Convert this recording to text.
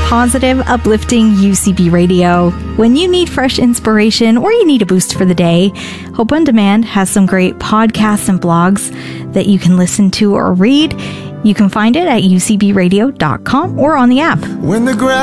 positive, uplifting UCB radio. When you need fresh inspiration or you need a boost for the day, Hope on Demand has some great podcasts and blogs that you can listen to or read. You can find it at ucbradio.com or on the app. When the